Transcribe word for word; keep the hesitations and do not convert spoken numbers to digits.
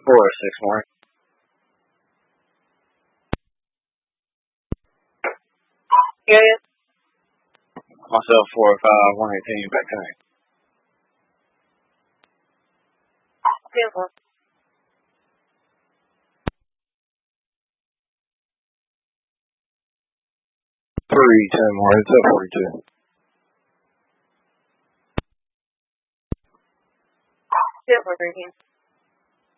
four six more. Yeah, yeah. Myself four five one eighteen back tank. ten four. Three ten more. It's up forty two. ten four thirteen.